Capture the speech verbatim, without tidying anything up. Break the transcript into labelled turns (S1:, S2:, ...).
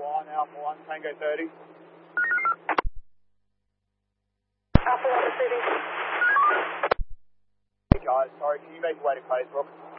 S1: one, Alpha one, Tango thirty.
S2: Alpha one City.
S1: Hey guys, sorry, can you make your way to Claysbrook?